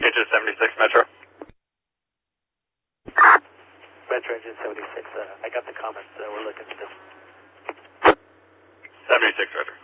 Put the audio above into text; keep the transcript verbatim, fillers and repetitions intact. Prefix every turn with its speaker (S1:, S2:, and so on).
S1: Engine seventy-six, Metro.
S2: Metro Engine seventy-six, uh, I got the comments. Uh, we're looking at this.
S1: seventy-six, Roger.